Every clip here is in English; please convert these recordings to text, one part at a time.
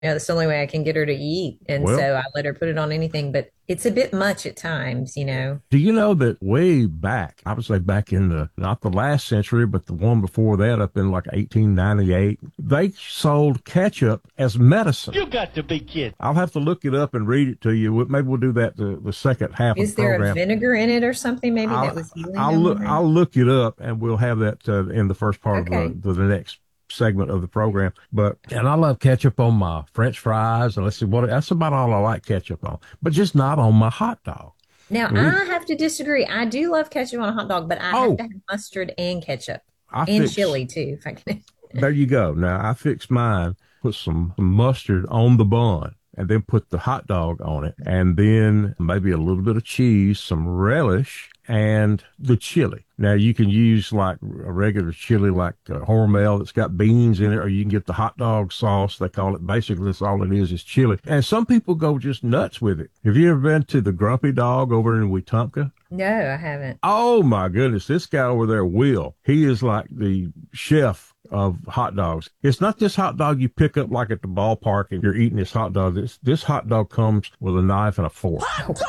That's the only way I can get her to eat. And Well, so I let her put it on anything, but it's a bit much at times. do you know that way back, I would say back in the, not the last century, but the one before that, up in like 1898, they sold ketchup as medicine. You got to be kidding. I'll have to look it up and read it to you. Maybe we'll do that the second half of the Is there a program. vinegar in it or something maybe that was healing I'll down the look road? I'll look it up and we'll have that in the first part of Okay. the next segment of the program. But and I love ketchup on my French fries, and let's see what that's about all I like ketchup on, but just not on my hot dog. Now We I have to disagree. I do love ketchup on a hot dog, but I have oh to have mustard and ketchup I and fix chili too, if I can. There you go. Now I fix mine. Put some mustard on the bun. And then put the hot dog on it, and then maybe a little bit of cheese, some relish, and the chili. Now you can use like a regular chili, like Hormel that's got beans in it, or you can get the hot dog sauce. They call it. Basically, that's all it is chili. And some people go just nuts with it. Have you ever been to the Grumpy Dog over in Wetumpka? No, I haven't. Oh my goodness, this guy over there, Will, he is like the chef of hot dogs. It's not this hot dog you pick up like at the ballpark and you're eating this hot dog. This hot dog comes with a knife and a fork.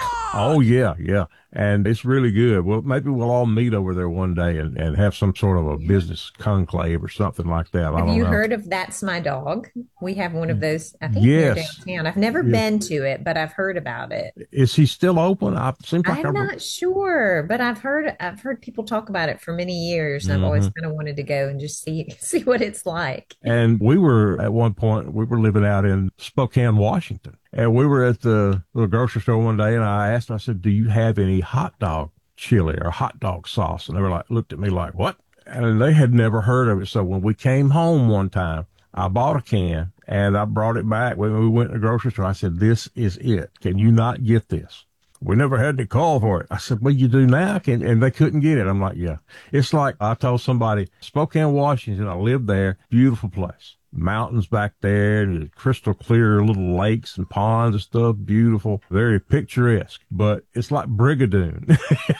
Oh yeah, yeah. And it's really good. Well, maybe we'll all meet over there one day and have some sort of a business conclave or something like that. I Have don't you know. heard of That's My Dog? We have one of those, I think, near Yes. downtown. I've never Yes. been to it, but I've heard about it. Is he still open? I seems like I'm not sure, but I've heard people talk about it for many years, and I've always Mhm. kind of wanted to go and just see see what it's like. And we were at one point, we were living out in Spokane, Washington. And we were at the little grocery store one day and I asked them, I said, do you have any hot dog chili or hot dog sauce? And they were like, looked at me like, what? And they had never heard of it. So when we came home one time, I bought a can and I brought it back. When we went to the grocery store, I said, this is it. Can you not get this? We never had any call for it. I said, well, you do now. And they couldn't get it. I'm like, yeah. It's like I told somebody, Spokane, Washington, I lived there. Beautiful place. Mountains back there and crystal clear little lakes and ponds and stuff. Beautiful. Very picturesque. But it's like Brigadoon.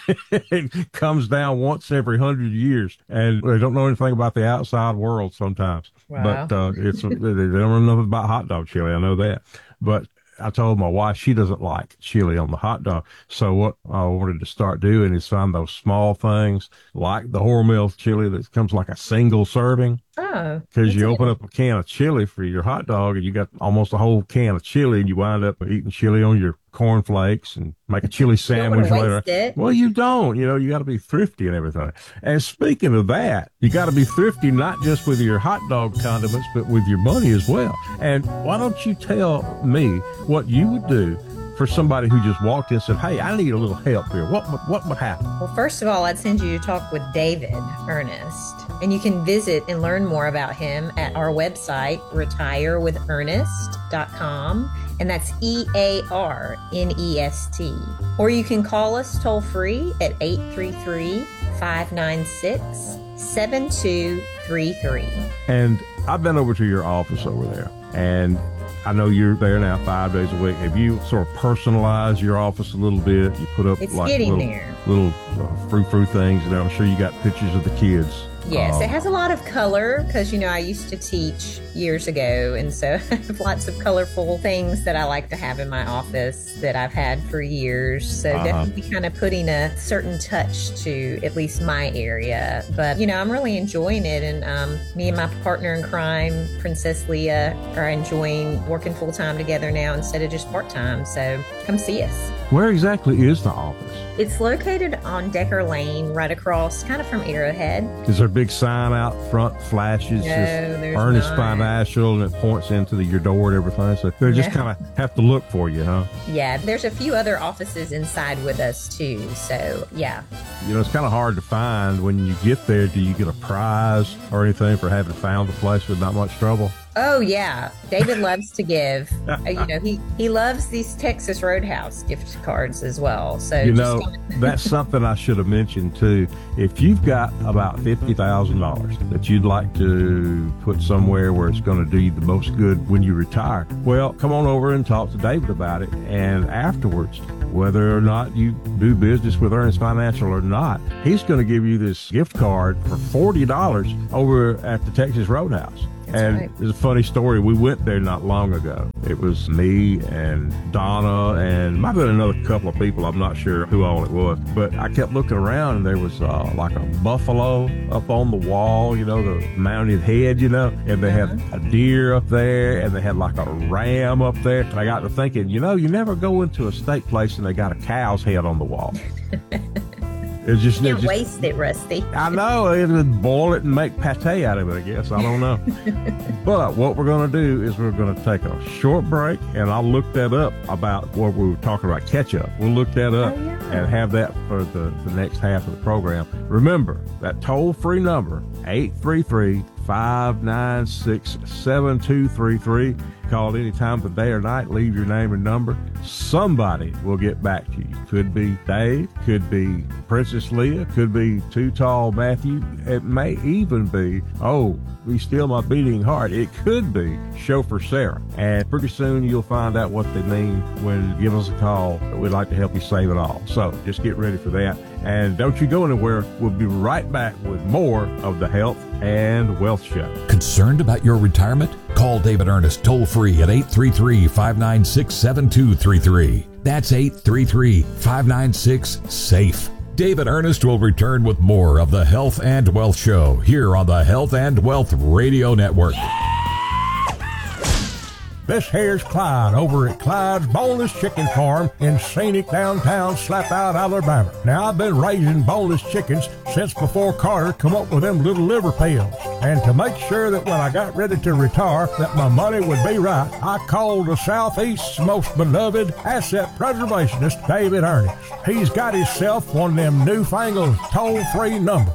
It comes down once every 100 years. And they don't know anything about the outside world sometimes. But Wow. they don't know nothing about hot dog chili. I know that. But I told my wife she doesn't like chili on the hot dog. So what I wanted to start doing is find those small things like the Hormel chili that comes like a single serving. Oh, Because that's you open good. up a can of chili for your hot dog and you got almost a whole can of chili and you wind up eating chili on your cornflakes and make a chili You don't want sandwich to later. waste it. Well, you don't. You got to be thrifty and everything. And speaking of that, you got to be thrifty not just with your hot dog condiments, but with your money as well. And why don't you tell me what you would do for somebody who just walked in and said, "Hey, I need a little help here." What would happen? Well, first of all, I'd send you to talk with David Ernest, and you can visit and learn more about him at our website, retirewithernest.com, and that's EARNEST. Or you can call us toll free at 833-596-7233. And I've been over to your office over there, and I know you're there now 5 days a week. Have you sort of personalized your office a little bit? You put up It's like getting little there. little frou things, and I'm sure you got pictures of the kids. Yes, it has a lot of color because, I used to teach years ago. And so I have lots of colorful things that I like to have in my office that I've had for years. So definitely kind of putting a certain touch to at least my area. But, I'm really enjoying it. And me and my partner in crime, Princess Leah, are enjoying working full time together now instead of just part time. So come see us. Where exactly is the office? It's located on Decker Lane, right across kind of from Arrowhead. Is there a big sign out front flashes No, just there's Ernest not. Financial and it points into your door and everything? So they just No. kind of have to look for you, huh? Yeah, there's a few other offices inside with us too. So, yeah. It's kind of hard to find when you get there. Do you get a prize or anything for having found the place with not much trouble? Oh, yeah. David loves to give. He loves these Texas Roadhouse gift cards as well. So, That's something I should have mentioned too. If you've got about $50,000 that you'd like to put somewhere where it's going to do you the most good when you retire, well, come on over and talk to David about it. And afterwards, whether or not you do business with Ernest Financial or not, he's going to give you this gift card for $40 over at the Texas Roadhouse. And right. There's a funny story. We went there not long ago. It was me and Donna and might have been another couple of people. I'm not sure who all it was. But I kept looking around, and there was like a buffalo up on the wall, you know, the mounted head, you know, and they had a deer up there, and they had like a ram up there. And I got to thinking, you know, you never go into a steak place and they got a cow's head on the wall. It's just, you can't waste it, Rusty. I know. It'll boil it and make pate out of it, I guess. I don't know. But what we're going to do is we're going to take a short break, and I'll look that up about what we were talking about, ketchup. We'll look that up and have that for the next half of the program. Remember, that toll-free number, 833-596-7233. Call any time of the day or night. Leave your name and number. Somebody will get back to you. Could be Dave. Could be Princess Leah. Could be Too Tall Matthew. It may even be, Be Still My Beating Heart. It could be Chauffeur Sarah. And pretty soon you'll find out what they mean when you give us a call. We'd like to help you save it all. So just get ready for that. And don't you go anywhere. We'll be right back with more of the Health and Wealth Show. Concerned about your retirement? Call David Ernest toll-free at 833-596-7233. That's 833-596-SAFE. David Ernest will return with more of the Health and Wealth Show here on the Health and Wealth Radio Network. This here's Clyde over at Clyde's Boneless Chicken Farm in scenic downtown Slapout, Alabama. Now, I've been raising boneless chickens since before Carter come up with them little liver pills. And to make sure that when I got ready to retire that my money would be right, I called the Southeast's most beloved asset preservationist, David Ernest. He's got himself one of them newfangled toll-free numbers.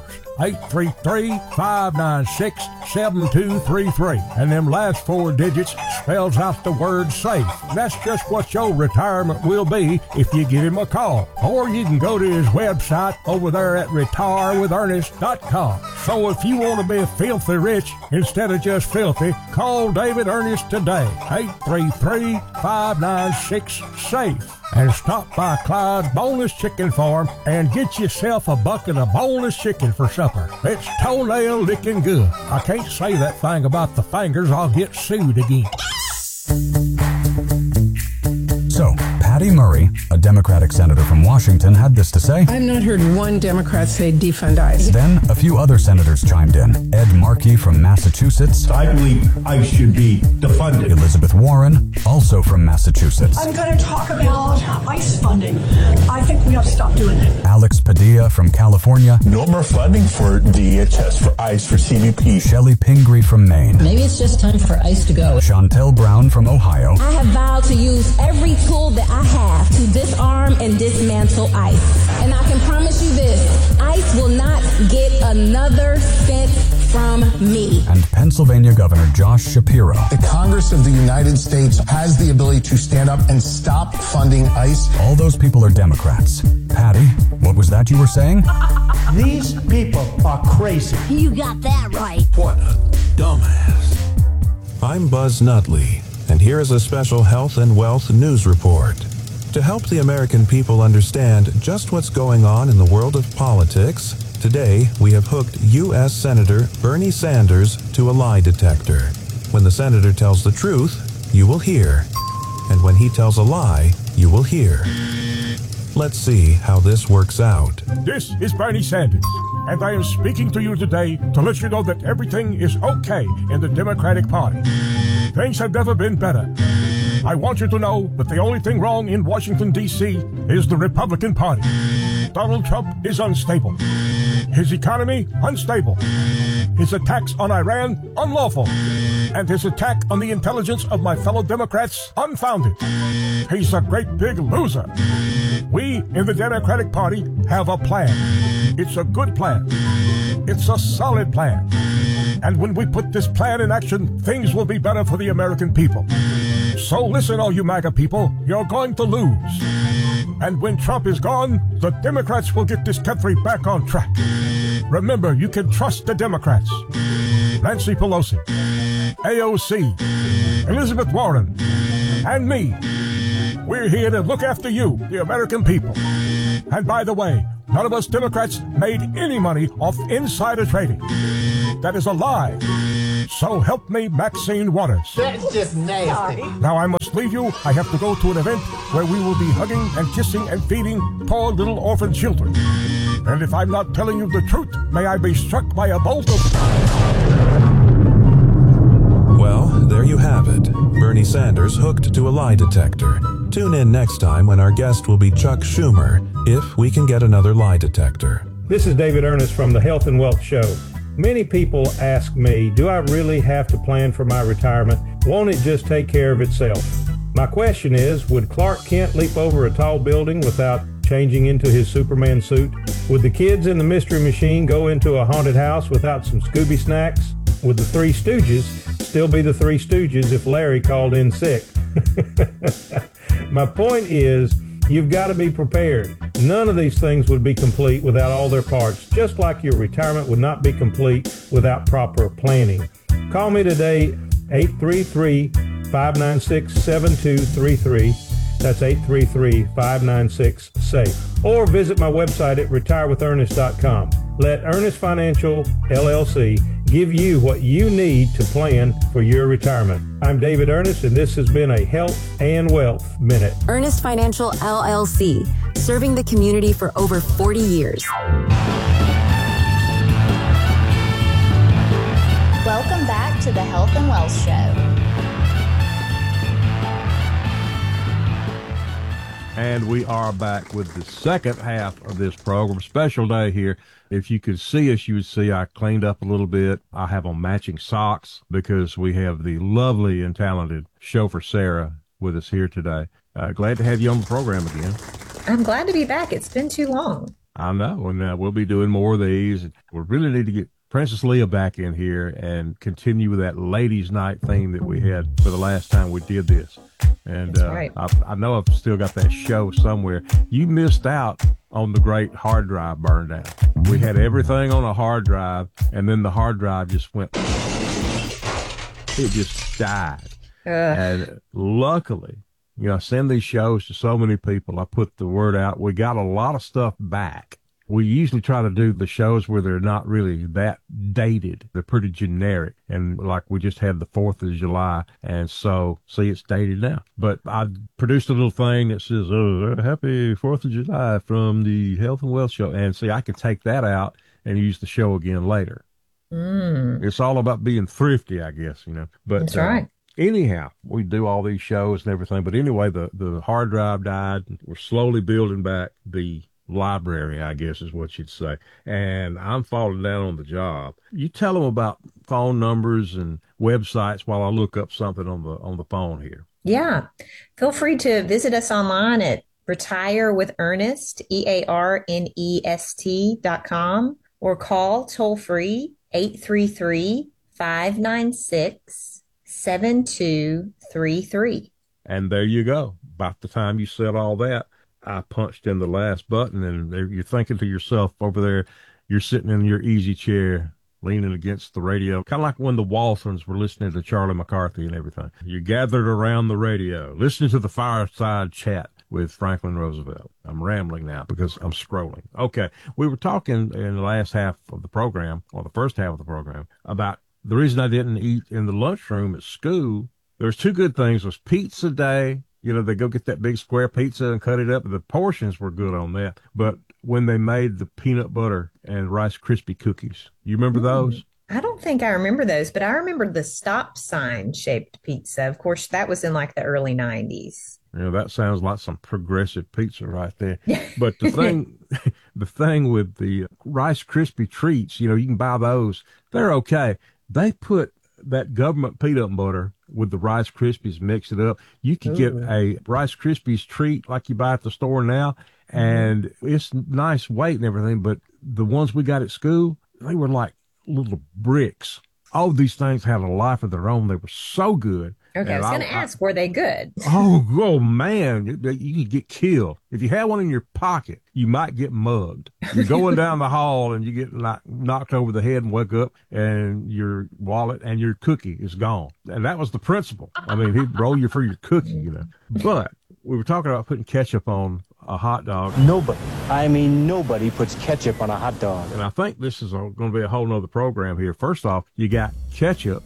833-596-7233. And them last 4 digits spells out the word SAFE. That's just what your retirement will be if you give him a call. Or you can go to his website over there at retirewithernest.com. So if you want to be filthy rich instead of just filthy, call David Ernest today. 833-596-SAFE. And stop by Clyde's Boneless Chicken Farm and get yourself a bucket of boneless chicken for supper. It's toenail licking good. I can't say that thing about the fingers. I'll get sued again. So, Patty Murray, a Democratic senator from Washington, had this to say. I've not heard one Democrat say defund ICE. Then a few other senators chimed in. Ed Markey from Massachusetts. I believe ICE should be defunded. Elizabeth Warren, also from Massachusetts. I'm going to talk about ICE funding. I think we have to stop doing it. Alex Padilla from California. No more funding for DHS, for ICE, for CBP. Shelley Pingree from Maine. Maybe it's just time for ICE to go. Chantel Brown from Ohio. I have vowed to use every tool that I have to disarm and dismantle ICE. And I can promise you this, ICE will not get another cent from me. And Pennsylvania Governor Josh Shapiro. The Congress of the United States has the ability to stand up and stop funding ICE. All those people are Democrats. Patty, what was that you were saying? These people are crazy. You got that right. What a dumbass. I'm Buzz Nutley, and here is a special Health and Wealth news report. To help the American people understand just what's going on in the world of politics, today we have hooked U.S. Senator Bernie Sanders to a lie detector. When the senator tells the truth, you will hear. And when he tells a lie, you will hear. Let's see how this works out. This is Bernie Sanders, and I am speaking to you today to let you know that everything is okay in the Democratic Party. Things have never been better. I want you to know that the only thing wrong in Washington, D.C. is the Republican Party. Donald Trump is unstable. His economy, unstable. His attacks on Iran, unlawful. And his attack on the intelligence of my fellow Democrats, unfounded. He's a great big loser. We in the Democratic Party have a plan. It's a good plan. It's a solid plan. And when we put this plan in action, things will be better for the American people. So listen, all you MAGA people, you're going to lose. And when Trump is gone, the Democrats will get this country back on track. Remember, you can trust the Democrats. Nancy Pelosi, AOC, Elizabeth Warren, and me. We're here to look after you, the American people. And by the way, none of us Democrats made any money off insider trading. That is a lie. So help me, Maxine Waters. That's just nasty. Now I must leave you. I have to go to an event where we will be hugging and kissing and feeding poor little orphan children. And if I'm not telling you the truth, may I be struck by a bolt of... Well, there you have it. Bernie Sanders hooked to a lie detector. Tune in next time when our guest will be Chuck Schumer, if we can get another lie detector. This is David Ernest from the Health and Wealth Show. Many people ask me, do I really have to plan for my retirement? Won't it just take care of itself? My question is, would Clark Kent leap over a tall building without changing into his Superman suit? Would the kids in the Mystery Machine go into a haunted house without some Scooby snacks? Would the Three Stooges still be the Three Stooges if Larry called in sick? My point is, you've got to be prepared. None of these things would be complete without all their parts, just like your retirement would not be complete without proper planning. Call me today, 833-596-7233. That's 833-596-SAFE. Or visit my website at retirewithernest.com. Let Ernest Financial, LLC, give you what you need to plan for your retirement. I'm David Ernest, and this has been a Health and Wealth Minute. Ernest Financial, LLC, serving the community for over 40 years. Welcome back to the Health and Wealth Show. And we are back with the second half of this program. Special day here. If you could see us, you would see I cleaned up a little bit. I have on matching socks because we have the lovely and talented chauffeur Sarah with us here today. Glad to have you on the program again. I'm glad to be back. It's been too long. I know, and we'll be doing more of these. We really need to get Princess Leah back in here and continue with that ladies' night theme that we had for the last time we did this. And right. I know I've still got that show somewhere. You missed out on the great hard drive burn down. We had everything on a hard drive, and then the hard drive just went, it just died. And luckily, I send these shows to so many people. I put the word out. We got a lot of stuff back. We usually try to do the shows where they're not really that dated. They're pretty generic. And like we just had the 4th of July. And so, see, it's dated now. But I produced a little thing that says, happy 4th of July from the Health and Wealth Show. And see, I can take that out and use the show again later. It's all about being thrifty, I guess, But that's right. Anyhow, we do all these shows and everything. But anyway, the hard drive died. We're slowly building back the library, I guess is what you'd say. And I'm falling down on the job. You tell them about phone numbers and websites while I look up something on the phone here. Yeah. Feel free to visit us online at retirewithernest, EARNEST.com, or call toll free 833-596-7233. And there you go. About the time you said all that, I punched in the last button, and you're thinking to yourself over there, you're sitting in your easy chair, leaning against the radio, kind of like when the Waltons were listening to Charlie McCarthy and everything. You gathered around the radio, listening to the fireside chat with Franklin Roosevelt. I'm rambling now because I'm scrolling. Okay, we were talking in the last half of the program, or the first half of the program, about the reason I didn't eat in the lunchroom at school. There's two good things. Was pizza day. They go get that big square pizza and cut it up. The portions were good on that. But when they made the peanut butter and Rice Krispie cookies, you remember those? I don't think I remember those, but I remember the stop sign shaped pizza. Of course, that was in like the early 90s. That sounds like some progressive pizza right there. But the thing with the Rice Krispie treats, you can buy those. They're okay. They put that government peanut butter with the Rice Krispies, mix it up. You could get a Rice Krispies treat like you buy at the store now, and it's nice weight and everything, but the ones we got at school, they were like little bricks. All these things had a life of their own. They were so good. Okay, I was going to ask, were they good? Oh, man, you could get killed. If you had one in your pocket, you might get mugged. You're going down the hall and you get knocked over the head and wake up and your wallet and your cookie is gone. And that was the principle. I mean, he'd roll you for your cookie, But we were talking about putting ketchup on a hot dog. Nobody puts ketchup on a hot dog. And I think this is going to be a whole nother program here. First off, you got ketchup,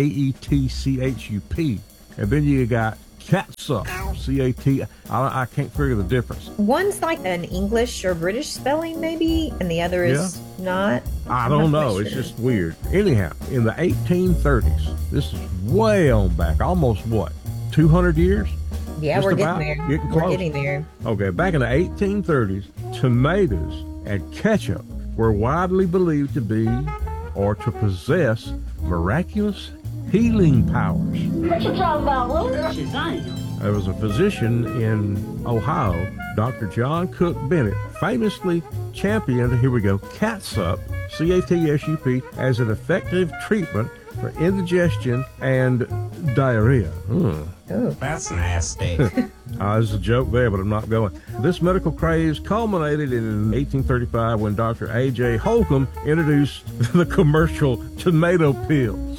Ketchup, and then you got catsup, C-A-T. I can't figure the difference. One's like an English or British spelling, maybe, and the other is not. I don't know. Sure. It's just weird. Anyhow, in the 1830s, this is way on back, almost 200 years? Yeah, just we're about, getting there. Getting close. We're getting there. Okay, back in the 1830s, tomatoes and ketchup were widely believed to be or to possess miraculous healing powers. What you talking about, Lou? There was a physician in Ohio, Dr. John Cook Bennett, famously championed, here we go, catsup, C-A-T-S-U-P, as an effective treatment for indigestion and diarrhea. Oh, that's nasty. There's a joke there, but I'm not going. This medical craze culminated in 1835 when Dr. A.J. Holcomb introduced the commercial tomato pills.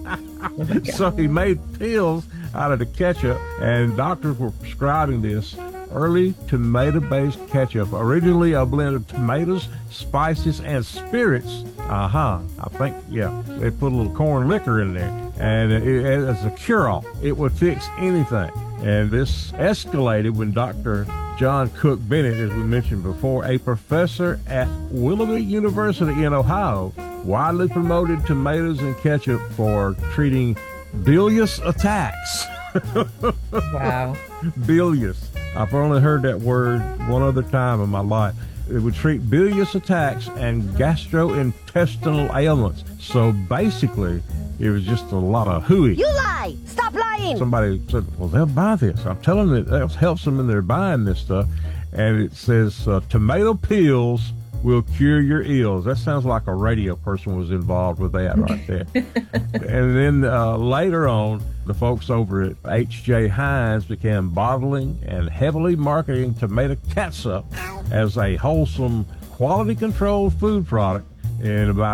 So he made pills out of the ketchup, and doctors were prescribing this early tomato-based ketchup, originally a blend of tomatoes, spices, and spirits. I think, they put a little corn liquor in there, and as a cure-all, it would fix anything. And this escalated when Dr. John Cook Bennett, as we mentioned before, a professor at Willoughby University in Ohio, widely promoted tomatoes and ketchup for treating bilious attacks. Wow. Bilious. I've only heard that word one other time in my life. It would treat bilious attacks and gastrointestinal ailments. So basically, it was just a lot of hooey. You lie! Stop lying! Somebody said, well, they'll buy this. I'm telling them it helps them, and they're buying this stuff. And it says, tomato pills will cure your ills. That sounds like a radio person was involved with that right there. And then later on, the folks over at H.J. Heinz began bottling and heavily marketing tomato catsup as a wholesome, quality-controlled food product in about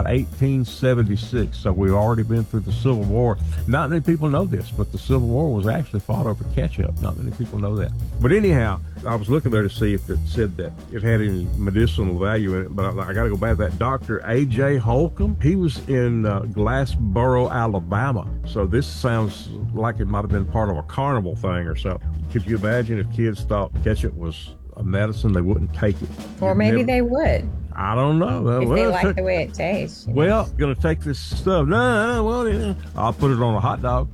1876. So we've already been through the Civil War. Not many people know this, but the Civil War was actually fought over ketchup. Not many people know that. But anyhow, I was looking there to see if it said that it had any medicinal value in it, but I got to go back to that. Dr. A.J. Holcomb, he was in Glassboro, Alabama. So this sounds like it might have been part of a carnival thing or something. Could you imagine if kids thought ketchup was a medicine, they wouldn't take it? Or maybe they would. I don't know. If they like the way it tastes. Well, going to take this stuff. No, I'll put it on a hot dog.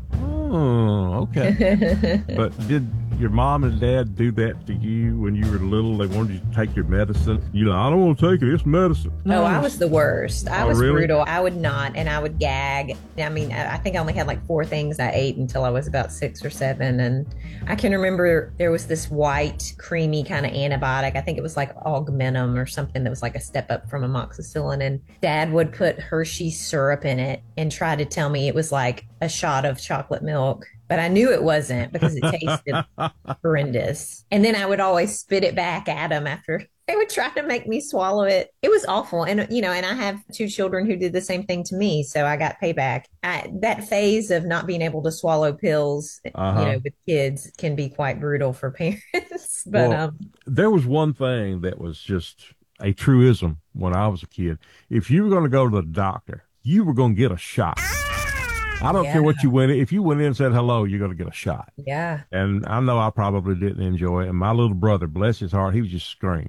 Oh, okay. But did your mom and dad do that to you when you were little? They wanted you to take your medicine. You know, I don't want to take it. It's medicine. No, I was the worst. I was really brutal. I would not, and I would gag. I mean, I think I only had like 4 things I ate until I was about 6 or 7. And I can remember there was this white, creamy kind of antibiotic. I think it was like Augmentin or something that was like a step up from amoxicillin. And Dad would put Hershey's syrup in it and try to tell me it was like a shot of chocolate milk. But I knew it wasn't because it tasted horrendous. And then I would always spit it back at them after they would try to make me swallow it. It was awful. And, you know, and I have 2 children who did the same thing to me. So I got payback. That phase of not being able to swallow pills, you know, with kids can be quite brutal for parents. But there was one thing that was just a truism when I was a kid. If you were going to go to the doctor, you were going to get a shot. I don't care what you went in. If you went in and said hello, you're going to get a shot. Yeah. And I know I probably didn't enjoy it. And my little brother, bless his heart, he was just screaming.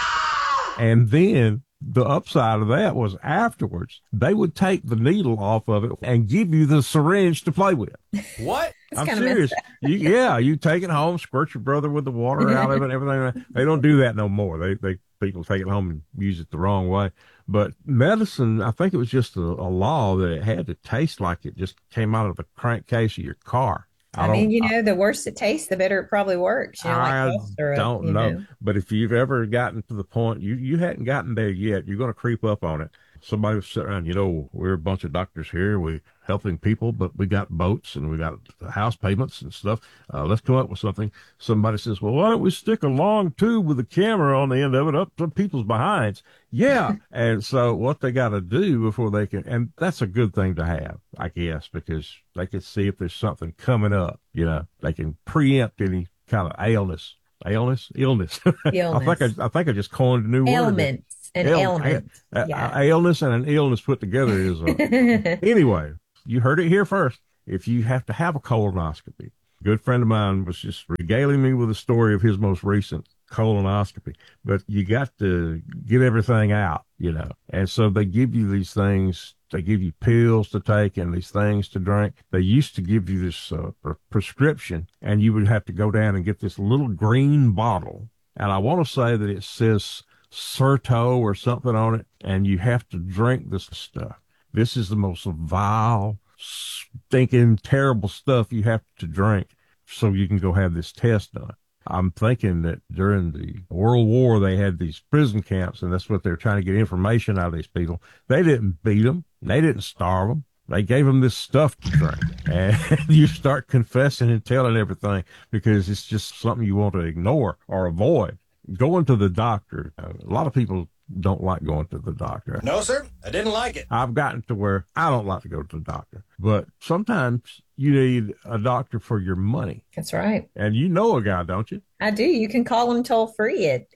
And then the upside of that was afterwards, they would take the needle off of it and give you the syringe to play with. What? I'm serious. You take it home, squirt your brother with the water out of it and everything. They don't do that no more. People take it home and use it the wrong way. But medicine, I think it was just a law that it had to taste like it just came out of the crankcase of your car. I mean, you know, the worse it tastes, the better it probably works. You know, I don't know. But if you've ever gotten to the point, you hadn't gotten there yet, you're going to creep up on it. Somebody was sitting around, you know, we're a bunch of doctors here. We're helping people, but we got boats and we got house payments and stuff. Let's come up with something. Somebody says, well, why don't we stick a long tube with a camera on the end of it up to people's behinds? Yeah. And so what they got to do before they can, and that's a good thing to have, I guess, because they can see if there's something coming up, you know, they can preempt any kind of illness Illness. Illness. I think I just coined a new word. Ailments. An ailment. Yeah. Illness and an illness put together is anyway. You heard it here first. If you have to have a colonoscopy, a good friend of mine was just regaling me with a story of his most recent colonoscopy, but you got to get everything out, and so they give you these things. They give you pills to take and these things to drink. They used to give you this prescription, and you would have to go down and get this little green bottle, and I want to say that it says Certo or something on it, and you have to drink this stuff. This is the most vile, stinking, terrible stuff you have to drink so you can go have this test done. I'm thinking that during the World War, they had these prison camps, and that's what they're trying to get information out of these people. They didn't beat them. They didn't starve them. They gave them this stuff to drink. And you start confessing and telling everything because it's just something you want to ignore or avoid. Going to the doctor, a lot of people don't like going to the doctor. No, sir, I didn't like it. I've gotten to where I don't like to go to the doctor, but sometimes you need a doctor for your money. That's right. And you know a guy, don't you? I do. You can call him toll free at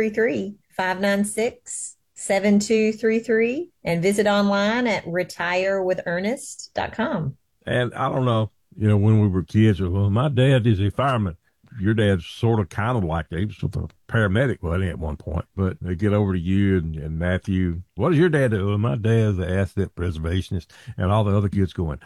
833-596-7233 and visit online at retirewithernest.com. And I don't know, when we were kids, well, my dad is a fireman. Your dad's sort of kind of like that. He was a paramedic, wasn't he, at one point? But they get over to you and Matthew. What does your dad do? Well, my dad's an asset preservationist. And all the other kids going,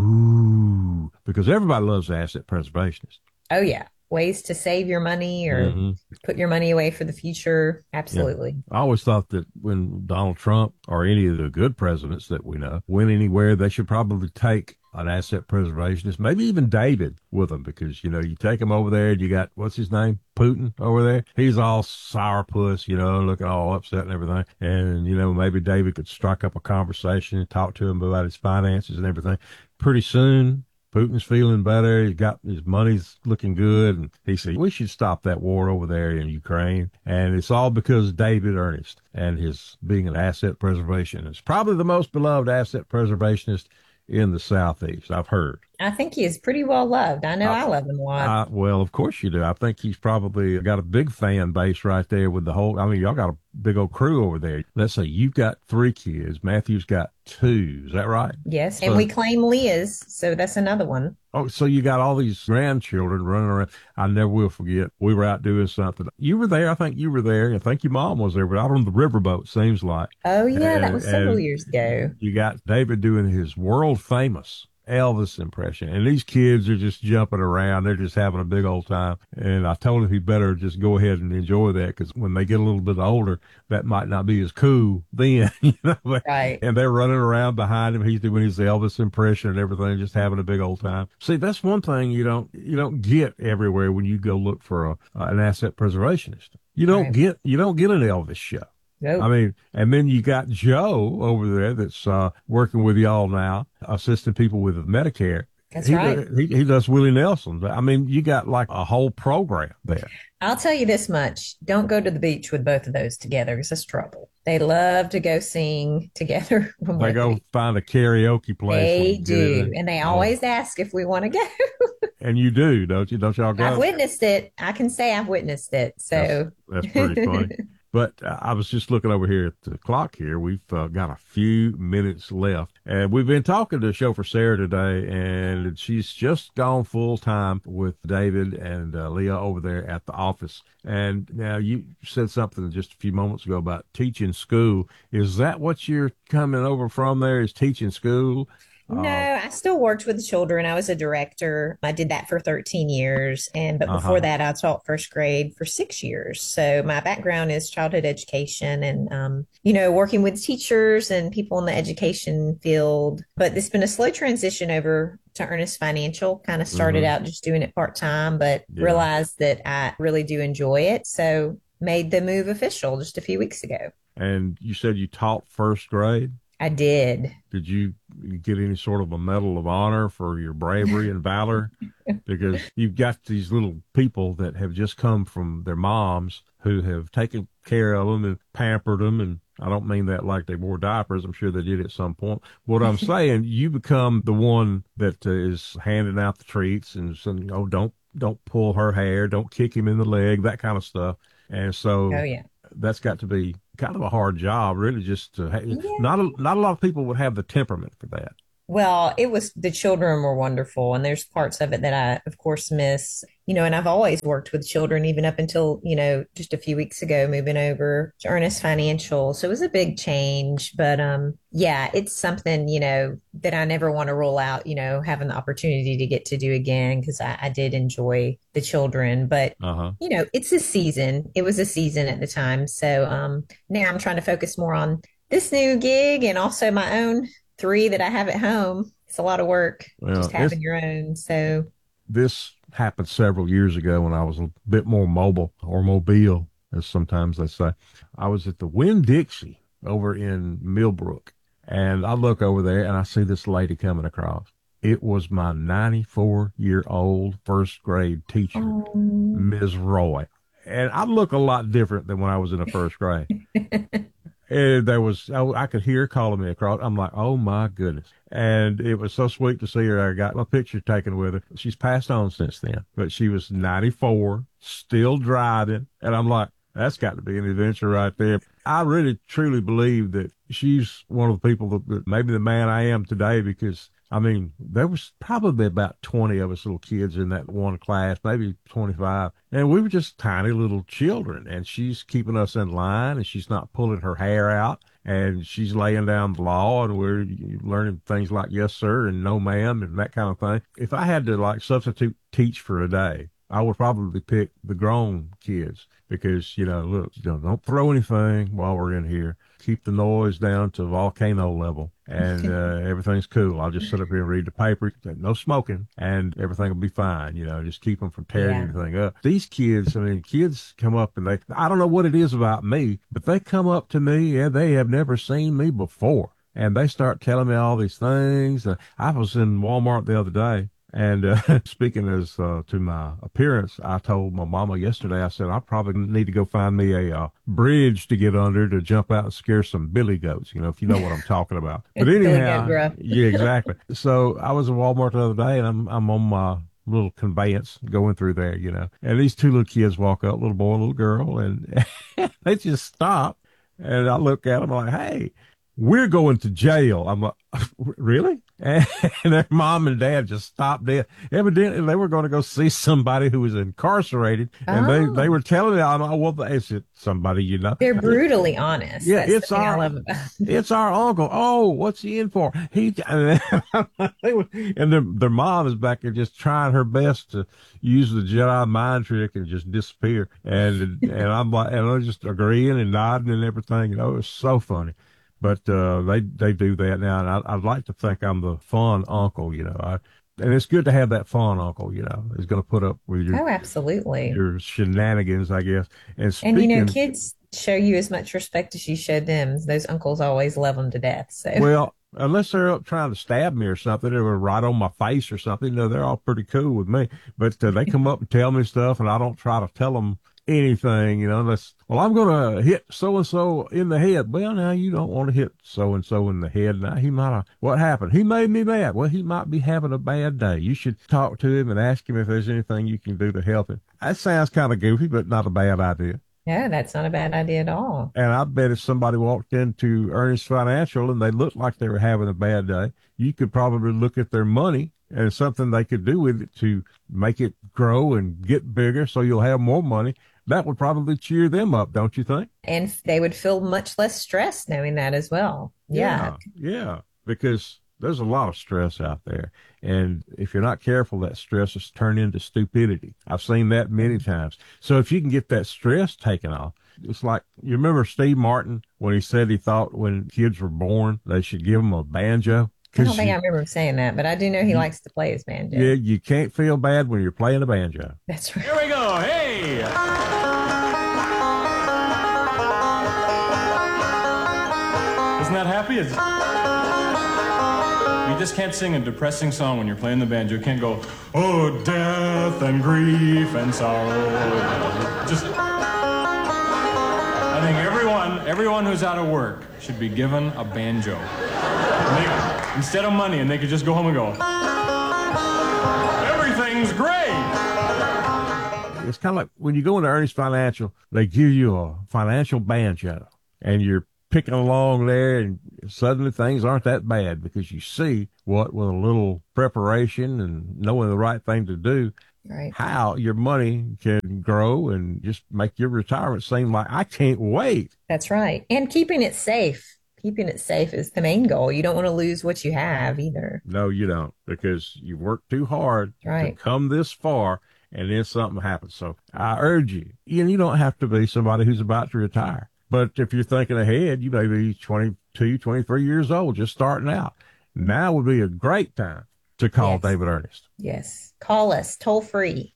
ooh, because everybody loves asset preservationists. Oh, yeah. Ways to save your money or put your money away for the future. Absolutely. Yeah. I always thought that when Donald Trump or any of the good presidents that we know went anywhere, they should probably take an asset preservationist, maybe even David with them, because, you take him over there and you got, what's his name? Putin over there. He's all sourpuss, looking all upset and everything. And, maybe David could strike up a conversation and talk to him about his finances and everything. Pretty soon, Putin's feeling better. He's got his money's looking good. And he said, we should stop that war over there in Ukraine. And it's all because of David Ernest and his being an asset preservationist. Probably the most beloved asset preservationist in the Southeast, I've heard. I think he is pretty well loved. I know I love him a lot. Well, of course you do. I think he's probably got a big fan base right there with the whole, y'all got a big old crew over there. Let's say you've got 3 kids. Matthew's got 2. Is that right? Yes. And we claim Leah's. So that's another one. Oh, so you got all these grandchildren running around. I never will forget. We were out doing something. You were there. I think you were there. I think your mom was there, but out on the riverboat, seems like. Oh, yeah. That was several years ago. You got David doing his world famous Elvis impression, and these kids are just jumping around. They're just having a big old time. And I told him he better just go ahead and enjoy that, because when they get a little bit older, that might not be as cool then. Right. And they're running around behind him. He's doing his Elvis impression and everything, just having a big old time. See, that's one thing you don't get everywhere when you go look for an asset preservationist. You don't get an Elvis show. Nope. And then you got Joe over there that's working with y'all now, assisting people with Medicare. That's right. He does Willie Nelson. You got like a whole program there. I'll tell you this much. Don't go to the beach with both of those together, because it's trouble. They love to go sing together. They go find a karaoke place. They do. And they always ask if we want to go. And you do, don't you? Don't y'all go? I've witnessed it. I can say I've witnessed it. So that's pretty funny. But I was just looking over here at the clock here. We've got a few minutes left. And we've been talking to Chauffeur Sarah today, and she's just gone full time with David and Leah over there at the office. And now you said something just a few moments ago about teaching school. Is that what you're coming over from there, is teaching school? No, I still worked with the children. I was a director. I did that for 13 years. But before that, I taught first grade for 6 years. So my background is childhood education and, working with teachers and people in the education field. But it's been a slow transition over to Ernest Financial. Kind of started out just doing it part-time, but realized that I really do enjoy it. So made the move official just a few weeks ago. And you said you taught first grade? I did. Did you get any sort of a medal of honor for your bravery and valor? Because you've got these little people that have just come from their moms who have taken care of them and pampered them. And I don't mean that like they wore diapers. I'm sure they did at some point. What I'm saying, you become the one that is handing out the treats and saying, don't don't pull her hair, don't kick him in the leg, that kind of stuff. And so that's got to be kind of a hard job, really, just to not a lot of people would have the temperament for that. Well, the children were wonderful, and there's parts of it that I, of course, miss, and I've always worked with children, even up until, just a few weeks ago, moving over to Earnest Financial. So it was a big change, but, it's something, that I never want to rule out, having the opportunity to get to do again, because I did enjoy the children, but, it's a season. It was a season at the time. So, now I'm trying to focus more on this new gig and also my own 3 that I have at home. It's a lot of work, just having your own. So this happened several years ago when I was a bit more mobile, or mobile, as sometimes they say. I was at the Winn-Dixie over in Millbrook, and I look over there and I see this lady coming across. It was my 94-year-old first grade teacher, Ms. Roy. And I look a lot different than when I was in the first grade. And I could hear her calling me across. I'm like, oh my goodness. And it was so sweet to see her. I got my picture taken with her. She's passed on since then, but she was 94, still driving. And I'm like, that's got to be an adventure right there. I really, truly believe that she's one of the people that maybe the man I am today, because there was probably about 20 of us little kids in that one class, maybe 25. And we were just tiny little children, and she's keeping us in line, and she's not pulling her hair out, and she's laying down the law, and we're learning things like yes, sir, and no, ma'am, and that kind of thing. If I had to substitute teach for a day, I would probably pick the grown kids, because, look, don't throw anything while we're in here. Keep the noise down to volcano level, and everything's cool. I'll just sit up here and read the paper, no smoking, and everything will be fine. Just keep them from tearing anything up. These kids, kids come up and I don't know what it is about me, but they come up to me and they have never seen me before. And they start telling me all these things. I was in Walmart the other day, and speaking as to my appearance, I told my mama yesterday, I said, I probably need to go find me a bridge to get under to jump out and scare some billy goats, if you know what I'm talking about. But anyhow, yeah, exactly. So I was in Walmart the other day, and I'm on my little conveyance going through there, and these 2 little kids walk up, little boy and little girl, and they just stop. And I look at them like, hey, we're going to jail. I'm like, really? And their mom and dad just stopped dead. Evidently, they were going to go see somebody who was incarcerated, and they were telling me, it's somebody, They're brutally honest. Yeah, that's the thing I love about it. It's our uncle. Oh, what's he in for? And their mom is back there just trying her best to use the Jedi mind trick and just disappear. And I'm like, and they're just agreeing and nodding and everything. It was so funny. But they do that now, and I'd like to think I'm the fun uncle, and it's good to have that fun uncle, who's going to put up with your absolutely your shenanigans, I guess. And kids show you as much respect as you show them. Those uncles always love them to death. So well, unless they're up trying to stab me or something, or right on my face or something, they're all pretty cool with me. But they come up and tell me stuff, and I don't try to tell them anything, unless, I'm going to hit so-and-so in the head. Well, now you don't want to hit so-and-so in the head. Now he might have, what happened? He made me mad. Well, he might be having a bad day. You should talk to him and ask him if there's anything you can do to help him. That sounds kind of goofy, but not a bad idea. Yeah, that's not a bad idea at all. And I bet if somebody walked into Earnest Financial and they looked like they were having a bad day, you could probably look at their money and something they could do with it to make it grow and get bigger so you'll have more money. That would probably cheer them up, don't you think? And they would feel much less stressed knowing that as well. Yeah, because there's a lot of stress out there. And if you're not careful, that stress is turned into stupidity. I've seen that many times. So if you can get that stress taken off, it's like, you remember Steve Martin when he said he thought when kids were born, they should give them a banjo? I don't think I remember him saying that, but I do know he likes to play his banjo. Yeah, you can't feel bad when you're playing a banjo. That's right. Here we go. Hey! Isn't that happy? You just can't sing a depressing song when you're playing the banjo. You can't go, oh, death and grief and sorrow. Just, I think everyone who's out of work should be given a banjo. Instead of money, and they could just go home and go, everything's great. it's kind of like when you go into Ernest Financial, they give you a financial banjo, and you're picking along there, and suddenly things aren't that bad because you see what, with a little preparation and knowing the right thing to do, right, how your money can grow and just make your retirement seem like, I can't wait. That's right. And keeping it safe. Keeping it safe is the main goal. You don't want to lose what you have either. No, you don't, because you worked too hard to come this far, and then something happens. So I urge you, you don't have to be somebody who's about to retire. But if you're thinking ahead, you may be 22, 23 years old, just starting out. Now would be a great time to call David Ernest. Yes. Call us toll free,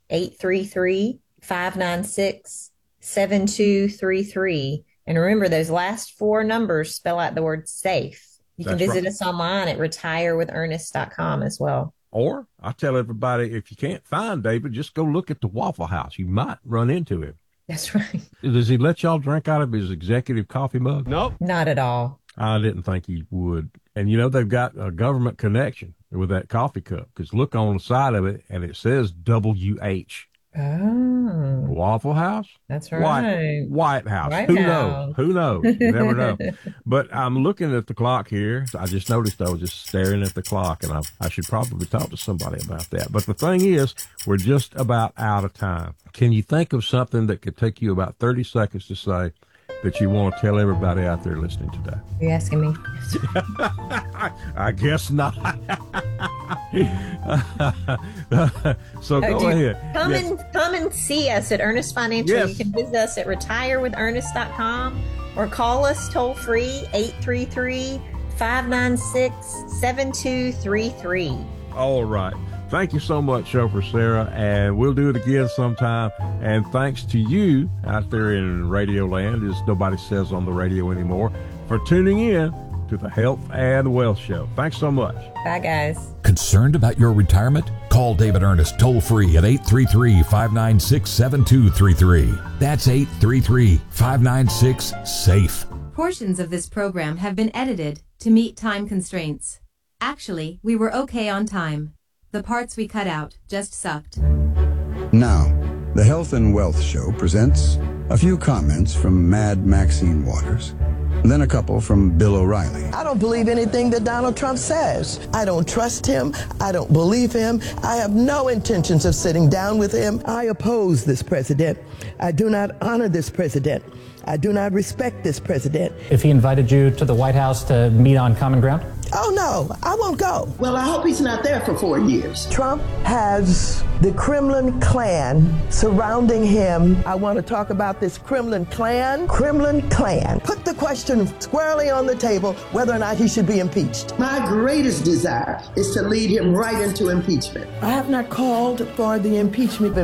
833-596-7233. And remember, those last 4 numbers spell out the word safe. You can visit us online at retirewithernest.com as well. Or I tell everybody, if you can't find David, just go look at the Waffle House. You might run into him. That's right. Does he let y'all drink out of his executive coffee mug? Nope. Not at all. I didn't think he would. And they've got a government connection with that coffee cup, because look on the side of it and it says WH. Oh. Waffle House? That's right. White House. White Who House. knows? Who knows? You never know. But I'm looking at the clock here. I just noticed I was just staring at the clock, and I should probably talk to somebody about that. But the thing is, we're just about out of time. Can you think of something that could take you about 30 seconds to say that you want to tell everybody out there listening today? Are you asking me? I guess not. So go ahead. Come and see us at Ernest Financial. Yes. You can visit us at retirewithernest.com or call us toll free, 833-596-7233. All right. Thank you so much, Chauffeur Sarah, and we'll do it again sometime. And thanks to you out there in Radio Land, as nobody says on the radio anymore, for tuning in to the Health and Wealth Show. Thanks so much. Bye, guys. Concerned about your retirement? Call David Ernest toll free at 833-596-7233. That's 833-596-SAFE. Portions of this program have been edited to meet time constraints. Actually, we were okay on time. The parts we cut out just sucked. Now, the Health and Wealth Show presents a few comments from Mad Maxine Waters, then a couple from Bill O'Reilly. I don't believe anything that Donald Trump says. I don't trust him. I don't believe him. I have no intentions of sitting down with him. I oppose this president. I do not honor this president. I do not respect this president. If he invited you to the White House to meet on common ground? Oh, no, I won't go. Well, I hope he's not there for 4 years. Trump has the Kremlin clan surrounding him. I want to talk about this Kremlin clan. Kremlin clan. Put the question squarely on the table whether or not he should be impeached. My greatest desire is to lead him right into impeachment. I have not called for the impeachment.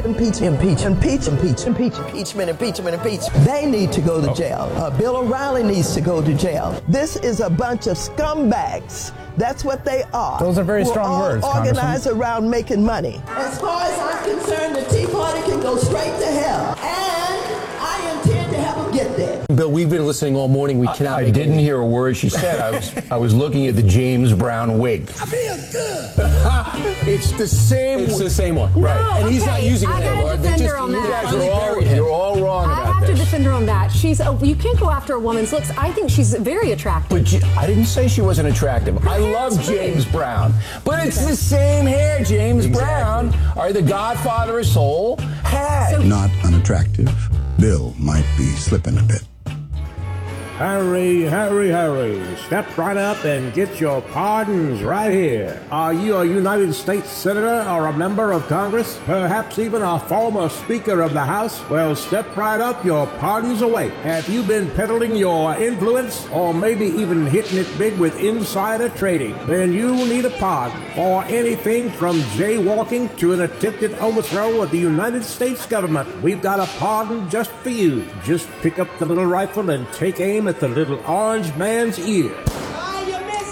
They need to go to jail. Bill O'Reilly needs to go to jail. This is a bunch of scumbags. That's what they are. Those are very strong words, organized around making money. As far as I'm concerned, the Tea Party can go straight to hell. And I intend to have them get there. Bill, we've been listening all morning. We cannot. I didn't hear a word she said. I was looking at the James Brown wig. I feel good. It's the same. It's the same one, right? No, and he's not using it I anymore. gotta defend her on that. You guys are all wrong about this. I have to defend her on that. You can't go after a woman's looks. I think she's very attractive. But I didn't say she wasn't attractive. I love James Brown. But it's the same hair James Brown, or the Godfather of Soul, had. Not unattractive. Bill might be slipping a bit. Hurry, hurry, hurry. Step right up and get your pardons right here. Are you a United States Senator or a member of Congress? Perhaps even a former Speaker of the House? Well, step right up, your pardons await. Have you been peddling your influence or maybe even hitting it big with insider trading? Then you need a pardon for anything from jaywalking to an attempted overthrow of the United States government. We've got a pardon just for you. Just pick up the little rifle and take aim at the little orange man's ear. You missed me.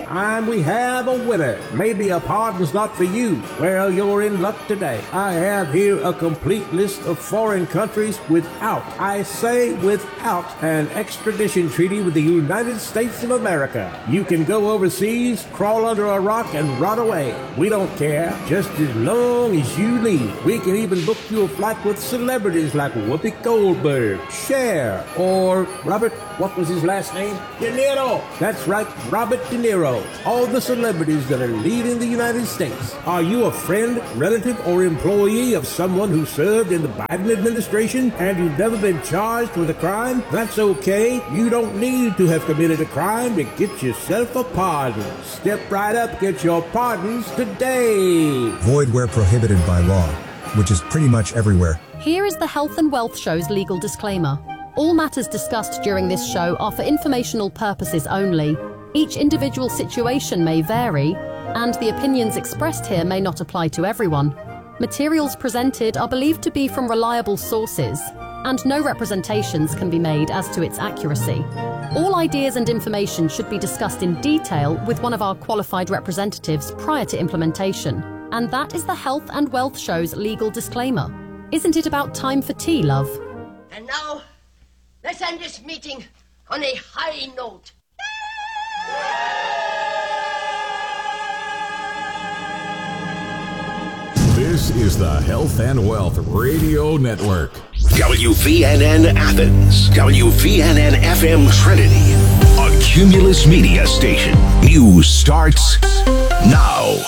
And we have a winner. Maybe a pardon's not for you. Well, you're in luck today. I have here a complete list of foreign countries without, I say without, an extradition treaty with the United States of America. You can go overseas, crawl under a rock, and rot away. We don't care, just as long as you leave. We can even book you a flight with celebrities like Whoopi Goldberg, Cher, or Robert, what was his last name? De Niro. That's right, Robert De Niro. All the celebrities that are leaving the United States. Are you a friend, relative, or employee of someone who served in the Biden administration and you've never been charged with a crime? That's okay. You don't need to have committed a crime to get yourself a pardon. Step right up, get your pardons today. Void where prohibited by law, which is pretty much everywhere. Here is the Health and Wealth Show's legal disclaimer. All matters discussed during this show are for informational purposes only. Each individual situation may vary, and the opinions expressed here may not apply to everyone. Materials presented are believed to be from reliable sources, and no representations can be made as to its accuracy. All ideas and information should be discussed in detail with one of our qualified representatives prior to implementation, and that is the Health and Wealth Show's legal disclaimer. Isn't it about time for tea, love? And now, let's end this meeting on a high note. This is the Health and Wealth Radio Network. WVNN Athens, WVNN FM Trinity, a Cumulus Media station. News starts now.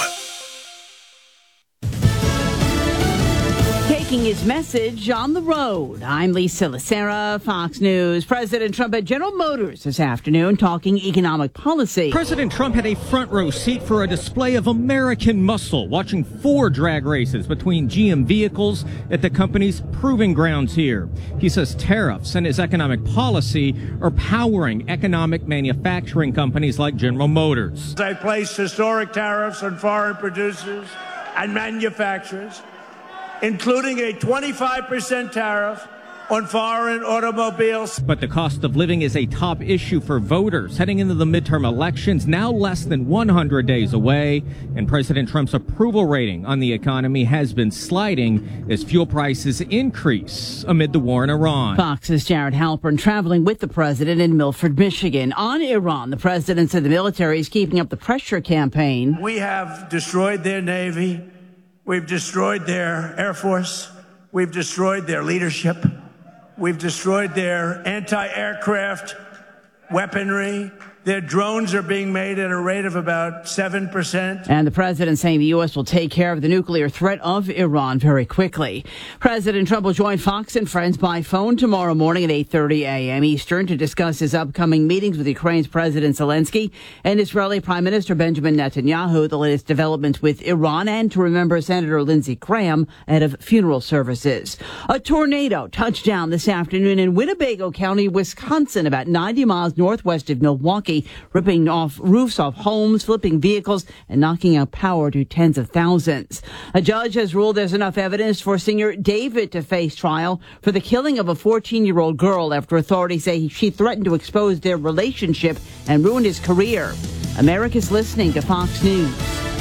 Taking his message on the road. I'm Lisa Lacera, Fox News. President Trump at General Motors this afternoon talking economic policy. President Trump had a front row seat for a display of American muscle, watching 4 drag races between GM vehicles at the company's proving grounds here. He says tariffs and his economic policy are powering economic manufacturing companies like General Motors. I placed historic tariffs on foreign producers and manufacturers, including a 25% tariff on foreign automobiles. But the cost of living is a top issue for voters heading into the midterm elections, now less than 100 days away. And President Trump's approval rating on the economy has been sliding as fuel prices increase amid the war in Iran. Fox's Jared Halpern traveling with the president in Milford, Michigan. On Iran, the president said the military is keeping up the pressure campaign. We have destroyed their Navy. We've destroyed their Air Force. We've destroyed their leadership. We've destroyed their anti-aircraft weaponry. Their drones are being made at a rate of about 7%. And the president saying the U.S. will take care of the nuclear threat of Iran very quickly. President Trump will join Fox and Friends by phone tomorrow morning at 8:30 a.m. Eastern to discuss his upcoming meetings with Ukraine's President Zelensky and Israeli Prime Minister Benjamin Netanyahu, the latest developments with Iran, and to remember Senator Lindsey Graham ahead of funeral services. A tornado touched down this afternoon in Winnebago County, Wisconsin, about 90 miles northwest of Milwaukee, ripping off roofs off homes, flipping vehicles, and knocking out power to tens of thousands. A judge has ruled there's enough evidence for singer David to face trial for the killing of a 14-year-old girl after authorities say she threatened to expose their relationship and ruin his career. America's listening to Fox News.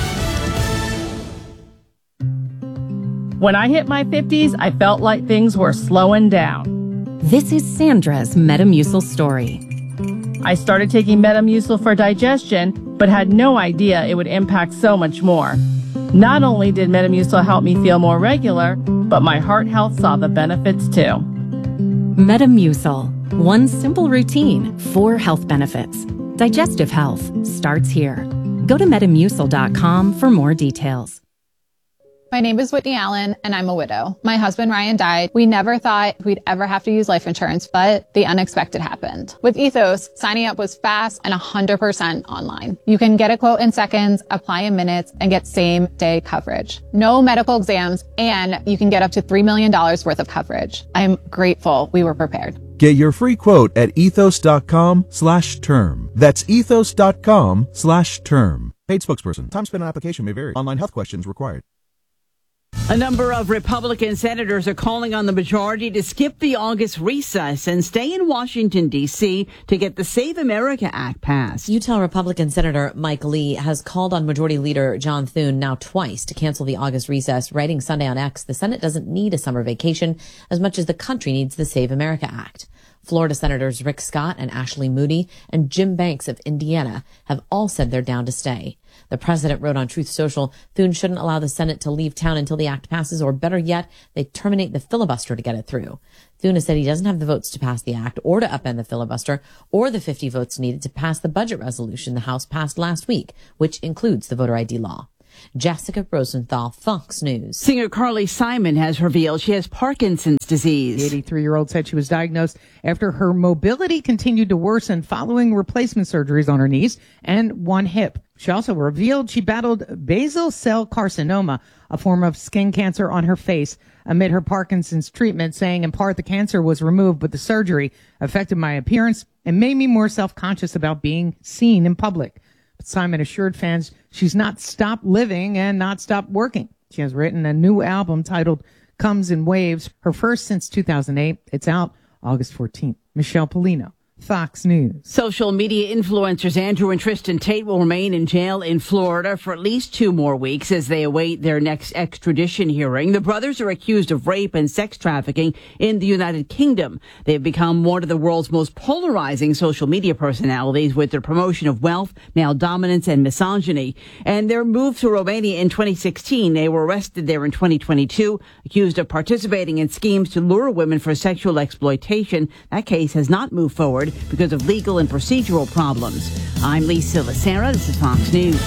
When I hit my 50s, I felt like things were slowing down. This is Sandra's Metamucil story. I started taking Metamucil for digestion, but had no idea it would impact so much more. Not only did Metamucil help me feel more regular, but my heart health saw the benefits too. Metamucil. One simple routine, 4 health benefits. Digestive health starts here. Go to Metamucil.com for more details. My name is Whitney Allen, and I'm a widow. My husband, Ryan, died. We never thought we'd ever have to use life insurance, but the unexpected happened. With Ethos, signing up was fast and 100% online. You can get a quote in seconds, apply in minutes, and get same-day coverage. No medical exams, and you can get up to $3 million worth of coverage. I'm grateful we were prepared. Get your free quote at ethos.com/term. That's ethos.com/term. Paid spokesperson. Time spent on application may vary. Online health questions required. A number of Republican senators are calling on the majority to skip the August recess and stay in Washington, D.C. to get the Save America Act passed. Utah Republican Senator Mike Lee has called on Majority Leader John Thune now twice to cancel the August recess, writing Sunday on X, the Senate doesn't need a summer vacation as much as the country needs the Save America Act. Florida Senators Rick Scott and Ashley Moody and Jim Banks of Indiana have all said they're down to stay. The president wrote on Truth Social, Thune shouldn't allow the Senate to leave town until the act passes, or better yet, they terminate the filibuster to get it through. Thune has said he doesn't have the votes to pass the act or to upend the filibuster or the 50 votes needed to pass the budget resolution the House passed last week, which includes the voter ID law. Jessica Rosenthal, Fox News. Singer Carly Simon has revealed she has Parkinson's disease. The 83-year-old said she was diagnosed after her mobility continued to worsen following replacement surgeries on her knees and one hip. She also revealed she battled basal cell carcinoma, a form of skin cancer on her face, amid her Parkinson's treatment, saying in part the cancer was removed, but the surgery affected my appearance and made me more self-conscious about being seen in public. But Simon assured fans she's not stopped living and not stopped working. She has written a new album titled Comes in Waves, her first since 2008. It's out August 14th. Michelle Polino, Fox News. Social media influencers Andrew and Tristan Tate will remain in jail in Florida for at least 2 more weeks as they await their next extradition hearing. The brothers are accused of rape and sex trafficking in the United Kingdom. They've become one of the world's most polarizing social media personalities with their promotion of wealth, male dominance, and misogyny. And their move to Romania in 2016, they were arrested there in 2022, accused of participating in schemes to lure women for sexual exploitation. That case has not moved forward because of legal and procedural problems. I'm Lisa Lacera. This is Fox News.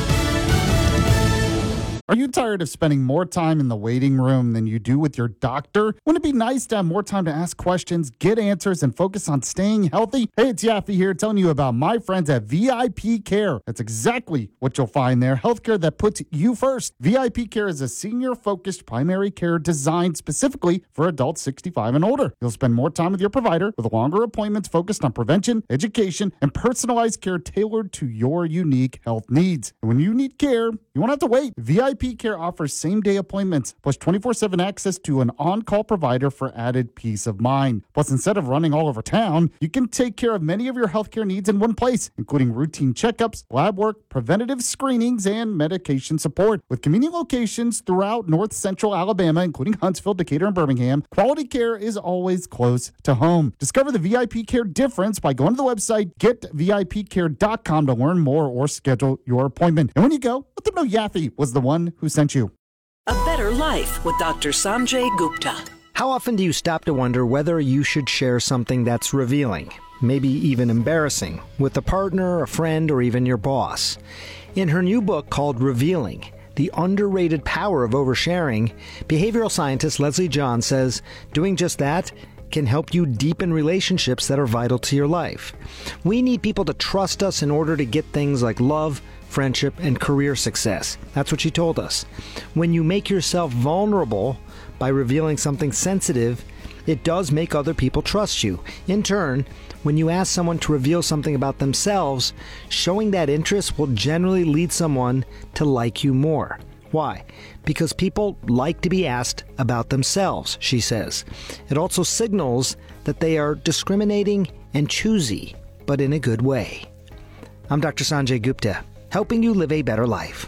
Are you tired of spending more time in the waiting room than you do with your doctor? Wouldn't it be nice to have more time to ask questions, get answers, and focus on staying healthy? Hey, it's Yaffe here telling you about my friends at VIP Care. That's exactly what you'll find there. Healthcare that puts you first. VIP Care is a senior-focused primary care designed specifically for adults 65 and older. You'll spend more time with your provider with longer appointments focused on prevention, education, and personalized care tailored to your unique health needs. And when you need care, you won't have to wait. VIP Care offers same-day appointments, plus 24/7 access to an on-call provider for added peace of mind. Plus, instead of running all over town, you can take care of many of your healthcare needs in one place, including routine checkups, lab work, preventative screenings, and medication support. With convenient locations throughout North Central Alabama, including Huntsville, Decatur, and Birmingham, quality care is always close to home. Discover the VIP Care difference by going to the website getvipcare.com to learn more or schedule your appointment. And when you go, let them know Yaffe was the one who sent you. A Better Life with Dr. Sanjay Gupta. How often do you stop to wonder whether you should share something that's revealing, maybe even embarrassing, with a partner, a friend, or even your boss? In her new book called Revealing, The Underrated Power of Oversharing, behavioral scientist Leslie John says doing just that can help you deepen relationships that are vital to your life. We need people to trust us in order to get things like love, friendship, and career success. That's what she told us. When you make yourself vulnerable by revealing something sensitive, it does make other people trust you. In turn, when you ask someone to reveal something about themselves, showing that interest will generally lead someone to like you more. Why? Because people like to be asked about themselves, she says. It also signals that they are discriminating and choosy, but in a good way. I'm Dr. Sanjay Gupta, helping you live a better life.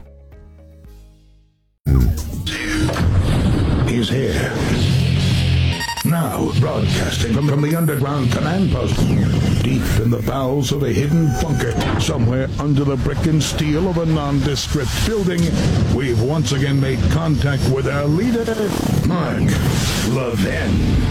He's here. Now, broadcasting from the underground command post, deep in the bowels of a hidden bunker, somewhere under the brick and steel of a nondescript building, we've once again made contact with our leader, Mark Levin.